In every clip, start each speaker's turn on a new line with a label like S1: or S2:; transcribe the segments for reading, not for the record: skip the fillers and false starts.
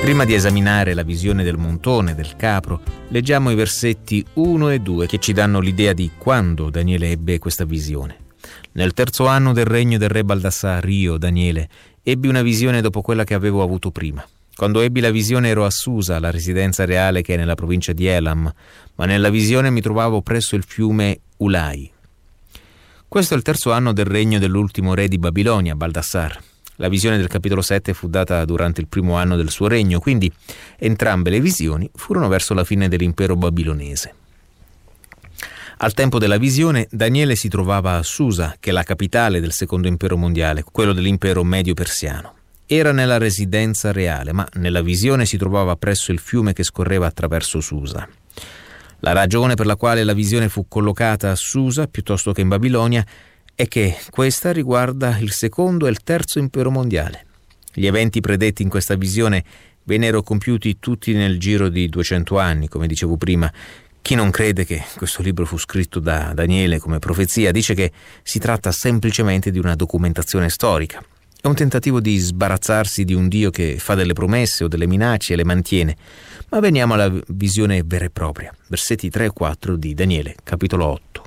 S1: Prima di esaminare la visione del montone, del capro, leggiamo i versetti 1 e 2 che ci danno l'idea di quando Daniele ebbe questa visione. Nel 3° anno del regno del re Baldassar, io, Daniele, ebbi una visione dopo quella che avevo avuto prima. Quando ebbi la visione ero a Susa, la residenza reale che è nella provincia di Elam, ma nella visione mi trovavo presso il fiume Ulai. Questo è il 3° anno del regno dell'ultimo re di Babilonia, Baldassar. La visione del capitolo 7 fu data durante il 1° anno del suo regno, quindi entrambe le visioni furono verso la fine dell'impero babilonese. Al tempo della visione, Daniele si trovava a Susa, che è la capitale del secondo impero mondiale, quello dell'impero medio persiano. Era nella residenza reale, ma nella visione si trovava presso il fiume che scorreva attraverso Susa. La ragione per la quale la visione fu collocata a Susa piuttosto che in Babilonia è che questa riguarda il secondo e il 3° impero mondiale. Gli eventi predetti in questa visione vennero compiuti tutti nel giro di 200 anni, come dicevo prima. Chi non crede che questo libro fu scritto da Daniele come profezia dice che si tratta semplicemente di una documentazione storica. È un tentativo di sbarazzarsi di un Dio che fa delle promesse o delle minacce e le mantiene. Ma veniamo alla visione vera e propria. Versetti 3 e 4 di Daniele, capitolo 8.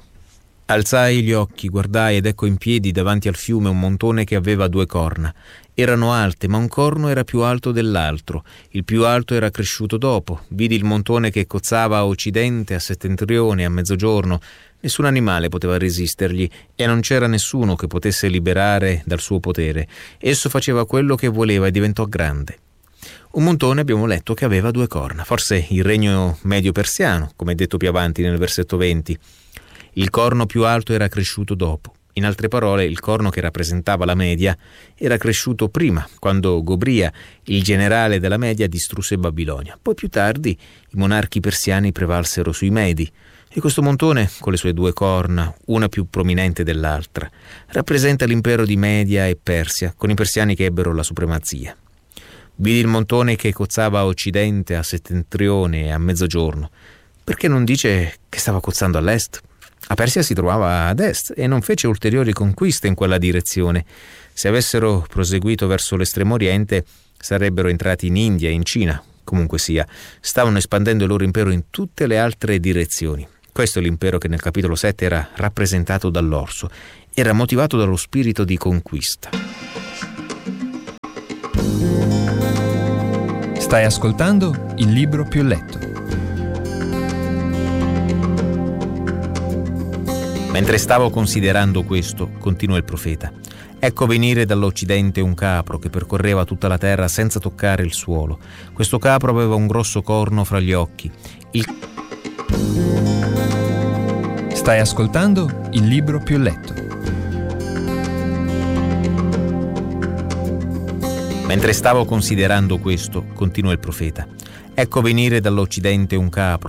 S1: Alzai gli occhi, guardai ed ecco in piedi davanti al fiume un montone che aveva 2 corna. Erano alte, ma un corno era più alto dell'altro. Il più alto era cresciuto dopo. Vidi il montone che cozzava a occidente, a settentrione, a mezzogiorno. Nessun animale poteva resistergli e non c'era nessuno che potesse liberare dal suo potere. Esso faceva quello che voleva e diventò grande. Un montone abbiamo letto che aveva 2 corna, forse il regno medio persiano, come detto più avanti nel versetto 20. Il corno più alto era cresciuto dopo. In altre parole, il corno che rappresentava la Media era cresciuto prima, quando Gobria, il generale della Media, distrusse Babilonia. Poi più tardi i monarchi persiani prevalsero sui Medi. E questo montone, con le sue 2 corna, una più prominente dell'altra, rappresenta l'impero di Media e Persia, con i persiani che ebbero la supremazia. Vidi il montone che cozzava a occidente, a settentrione e a mezzogiorno. Perché non dice che stava cozzando all'est? La Persia si trovava ad est e non fece ulteriori conquiste in quella direzione. Se avessero proseguito verso l'estremo oriente, sarebbero entrati in India e in Cina. Comunque sia, stavano espandendo il loro impero in tutte le altre direzioni. Questo è l'impero che nel capitolo 7 era rappresentato dall'orso. Era motivato dallo spirito di conquista.
S2: Stai ascoltando il libro più letto.
S1: Mentre stavo considerando questo, continua il profeta, ecco venire dall'occidente un capro che percorreva tutta la terra senza toccare il suolo. Questo capro aveva un grosso corno fra gli occhi.
S2: Stai ascoltando il libro più letto.
S1: Mentre stavo considerando questo, continua il profeta, ecco venire dall'occidente un capro